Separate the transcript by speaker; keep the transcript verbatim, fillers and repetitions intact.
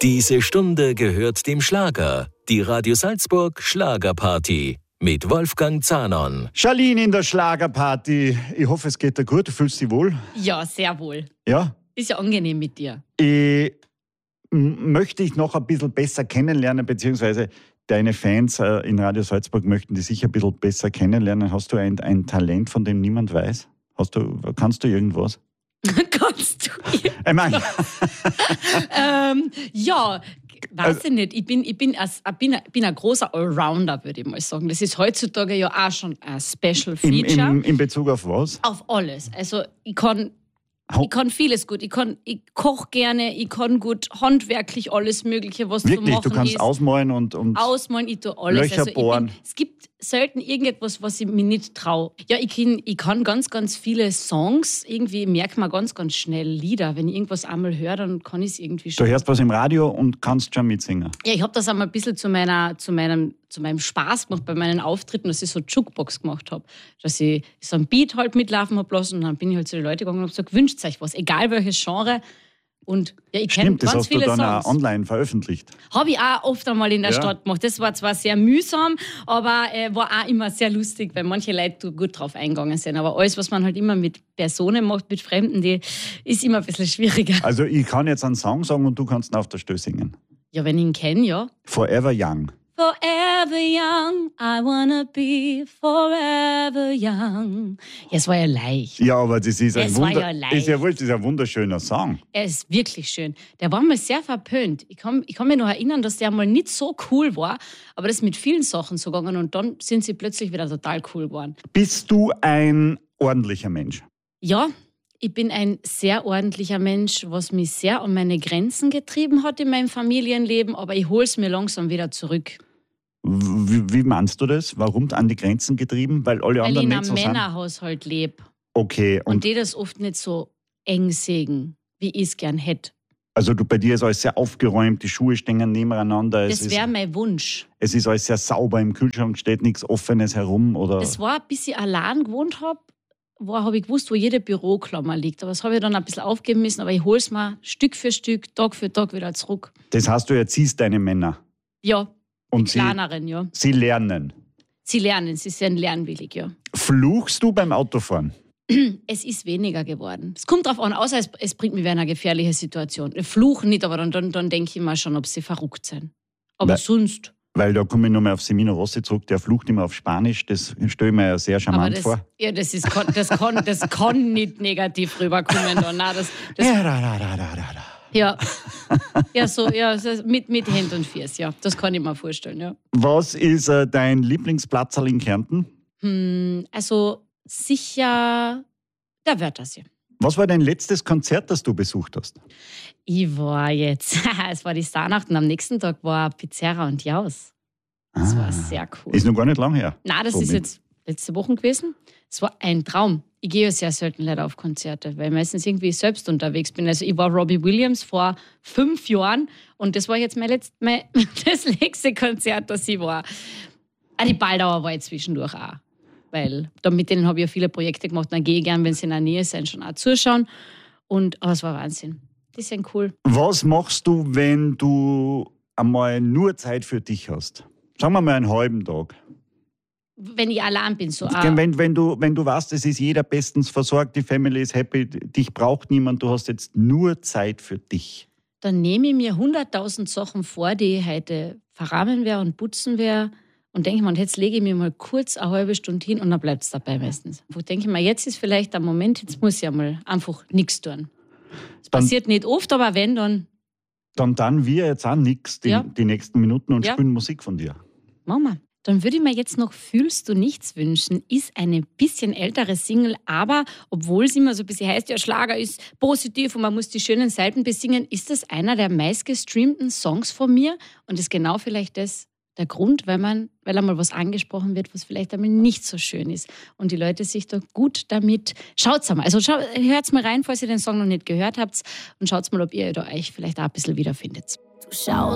Speaker 1: Diese Stunde gehört dem Schlager. Die Radio Salzburg Schlagerparty mit Wolfgang Zahnon.
Speaker 2: Charlene in der Schlagerparty. Ich hoffe, es geht dir gut. Du fühlst dich wohl?
Speaker 3: Ja, sehr wohl.
Speaker 2: Ja?
Speaker 3: Ist ja angenehm mit dir.
Speaker 2: Ich m- möchte dich noch ein bisschen besser kennenlernen, beziehungsweise deine Fans äh, in Radio Salzburg möchten dich sicher ein bisschen besser kennenlernen. Hast du ein, ein Talent, von dem niemand weiß? Hast du, kannst du irgendwas?
Speaker 3: Kannst du?
Speaker 2: Ich meine,
Speaker 3: ähm, ja, weiß
Speaker 2: Also-
Speaker 3: ich nicht. Ich bin, ich bin, als, ich bin, ein- bin ein großer Allrounder, würde ich mal sagen. Das ist heutzutage ja auch schon ein Special
Speaker 2: im,
Speaker 3: Feature.
Speaker 2: im, in Bezug auf was?
Speaker 3: Auf alles. Also ich kann,
Speaker 2: Hau-
Speaker 3: ich kann vieles gut. Ich, kann, ich koche gerne, ich kann gut handwerklich alles Mögliche, was
Speaker 2: Wirklich,
Speaker 3: zu machen
Speaker 2: du kannst
Speaker 3: ist.
Speaker 2: ausmalen und, und
Speaker 3: Ausmalen, ich tue alles.
Speaker 2: Löcher
Speaker 3: also ich
Speaker 2: bohren.
Speaker 3: Bin, es gibt selten irgendetwas, was ich mir nicht traue. Ja, ich kann, ich kann ganz, ganz viele Songs. Irgendwie merke man ganz, ganz schnell Lieder. Wenn ich irgendwas einmal höre, dann kann ich es irgendwie
Speaker 2: du
Speaker 3: schon.
Speaker 2: hörst was im Radio und kannst schon mitsingen.
Speaker 3: Ja, ich habe das einmal ein bisschen zu, meiner, zu, meinem, zu meinem Spaß gemacht bei meinen Auftritten, dass ich so Jukebox gemacht habe. Dass ich so ein Beat halt mitlaufen habe lassen und dann bin ich halt zu den Leuten gegangen und habe gesagt, wünscht euch was, egal welches Genre. Und ja, ich kenne
Speaker 2: Stimmt, das
Speaker 3: ganz
Speaker 2: hast du
Speaker 3: viele
Speaker 2: dann
Speaker 3: Songs.
Speaker 2: auch online veröffentlicht.
Speaker 3: Habe ich auch oft einmal in der
Speaker 2: Ja.
Speaker 3: Stadt gemacht. Das war zwar sehr mühsam, aber äh, war auch immer sehr lustig, weil manche Leute gut drauf eingegangen sind. Aber alles, was man halt immer mit Personen macht, mit Fremden, die ist immer ein bisschen schwieriger.
Speaker 2: Also ich kann jetzt einen Song sagen und du kannst ihn auf der Stelle singen.
Speaker 3: Ja, wenn ich ihn kenne, ja.
Speaker 2: Forever Young.
Speaker 3: Forever young, I wanna be forever young. Ja, es war ja leicht.
Speaker 2: Ja, aber das ist ein,
Speaker 3: Es war
Speaker 2: Wunder-
Speaker 3: ja leicht.
Speaker 2: ist ja wohl, das ist ein wunderschöner Song.
Speaker 3: Er ist wirklich schön. Der war mal sehr verpönt. Ich kann, ich kann mich noch erinnern, dass der mal nicht so cool war, aber das ist mit vielen Sachen so gegangen und dann sind sie plötzlich wieder total cool geworden.
Speaker 2: Bist du ein ordentlicher Mensch?
Speaker 3: Ja, ich bin ein sehr ordentlicher Mensch, was mich sehr an meine Grenzen getrieben hat in meinem Familienleben, aber ich hole es mir langsam wieder zurück.
Speaker 2: Wie, wie meinst du das? Warum an die Grenzen getrieben? Weil alle
Speaker 3: Weil ich
Speaker 2: anderen
Speaker 3: in
Speaker 2: nicht
Speaker 3: einem
Speaker 2: so sind?
Speaker 3: Männerhaushalt lebe
Speaker 2: Okay,
Speaker 3: und,
Speaker 2: und
Speaker 3: die das oft nicht so eng sehen, wie ich es gern hätte.
Speaker 2: also du, bei dir ist alles sehr aufgeräumt, die Schuhe stehen nebeneinander. Es
Speaker 3: Das
Speaker 2: ist,
Speaker 3: wäre mein Wunsch.
Speaker 2: es ist alles sehr sauber, im Kühlschrank steht nichts Offenes herum. Oder
Speaker 3: Das war, bis ich allein gewohnt habe, habe ich gewusst, wo jede Büroklammer liegt. Aber das habe ich dann ein bisschen aufgeben müssen. Aber ich hole es mir Stück für Stück, Tag für Tag wieder zurück.
Speaker 2: Das heißt, du erziehst deine Männer
Speaker 3: Ja,
Speaker 2: und sie,
Speaker 3: kleineren, ja.
Speaker 2: sie lernen.
Speaker 3: Sie lernen, sie sind lernwillig, ja.
Speaker 2: Fluchst du beim Autofahren?
Speaker 3: Es ist weniger geworden. Es kommt darauf an, außer es, es bringt mich in eine gefährliche Situation. Fluchen nicht, aber dann, dann, dann denke ich mir schon, ob sie verrückt sind. Aber
Speaker 2: Weil-
Speaker 3: sonst.
Speaker 2: Weil da komme ich nochmal auf Semino Rossi zurück, der flucht immer auf Spanisch. Das stelle ich mir ja sehr
Speaker 3: Aber
Speaker 2: charmant
Speaker 3: das,
Speaker 2: vor.
Speaker 3: ja, das, ist, das, kann, das kann nicht negativ rüberkommen. Dann. Nein, das, das,
Speaker 2: Ja, da, da, da, da, da, da.
Speaker 3: ja. ja, so, ja, so mit, mit Händen und Füßen, ja. Das kann ich mir vorstellen, ja.
Speaker 2: Was ist äh, dein Lieblingsplatzerl in Kärnten?
Speaker 3: Hm, also sicher der Wörthersee.
Speaker 2: Was war dein letztes Konzert, das du besucht hast?
Speaker 3: Ich war jetzt, es war die Starnacht und am nächsten Tag war Pizzeria und Jaus. Das war sehr cool.
Speaker 2: Ist noch gar nicht lang her.
Speaker 3: Nein, das
Speaker 2: So
Speaker 3: ist
Speaker 2: mit-
Speaker 3: jetzt letzte Woche gewesen. Es war ein Traum. Ich gehe ja sehr selten leider auf Konzerte, weil ich meistens irgendwie selbst unterwegs bin. Also ich war Robbie Williams vor fünf Jahren und das war jetzt mein, letzt, mein das letzte Konzert, das ich war. Ah, die Baldauer war ich zwischendurch auch. Weil da mit denen habe ich ja viele Projekte gemacht. Dann gehe ich gern, wenn sie in der Nähe sind, schon auch zuschauen. Und, aber es war Wahnsinn. Die sind cool.
Speaker 2: Was machst du, wenn du einmal nur Zeit für dich hast? Sagen wir mal einen halben Tag.
Speaker 3: Wenn ich allein bin, so auch.
Speaker 2: Wenn, wenn, du, wenn du weißt, es ist jeder bestens versorgt, die Family ist happy, dich braucht niemand, du hast jetzt nur Zeit für dich.
Speaker 3: Dann nehme ich mir hunderttausend Sachen vor, die ich heute verrahmen werde und putzen werde. Und denke mir, und jetzt lege ich mir mal kurz eine halbe Stunde hin und dann bleibt es dabei meistens. Wo denke ich mir, jetzt ist vielleicht der Moment, jetzt muss ich einmal einfach nichts tun. Es
Speaker 2: Dann-
Speaker 3: passiert nicht oft, aber wenn, dann
Speaker 2: Dann dann wir jetzt auch nichts die,
Speaker 3: Ja.
Speaker 2: die nächsten Minuten und
Speaker 3: Ja.
Speaker 2: spielen Musik von dir.
Speaker 3: Mama. Dann würde ich mir jetzt noch Fühlst du nichts wünschen. Ist eine bisschen ältere Single, aber obwohl es immer so ein bisschen heißt, ja, Schlager ist positiv und man muss die schönen Seiten besingen, ist das einer der meistgestreamten Songs von mir und ist genau vielleicht das der Grund, weil man, weil einmal was angesprochen wird, was vielleicht einmal nicht so schön ist und die Leute sich da gut damit, schaut's einmal, also schau, hört's mal rein, falls ihr den Song noch nicht gehört habt und schaut's mal, ob ihr da euch vielleicht auch ein bisschen wiederfindet.
Speaker 4: Du schaust